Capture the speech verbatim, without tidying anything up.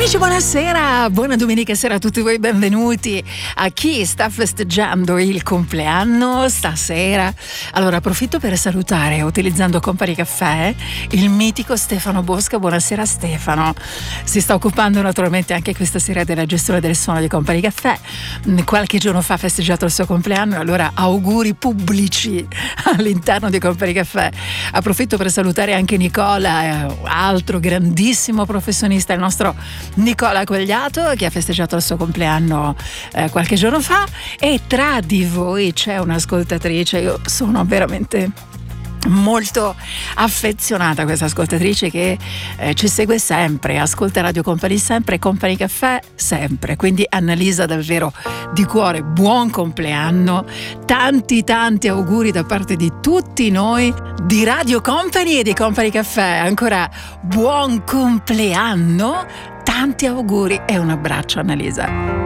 Amici, buonasera, buona domenica sera a tutti voi, benvenuti a chi sta festeggiando il compleanno stasera. Allora approfitto per salutare, utilizzando Company Caffè, il mitico Stefano Bosca. Buonasera Stefano, si sta occupando naturalmente anche questa sera della gestione del suono di Company Caffè. Qualche giorno fa ha festeggiato il suo compleanno, allora auguri pubblici all'interno di Company Caffè. Approfitto per salutare anche Nicola, altro grandissimo professionista, il nostro Nicola Quagliato, che ha festeggiato il suo compleanno eh, qualche giorno fa. E tra di voi c'è un'ascoltatrice, io sono veramente molto affezionata a questa ascoltatrice che eh, ci segue sempre, ascolta Radio Company sempre, Company Caffè sempre. Quindi Annalisa, davvero di cuore buon compleanno, tanti tanti auguri da parte di tutti noi di Radio Company e di Company Caffè. Ancora buon compleanno, tanti auguri e un abbraccio Annalisa.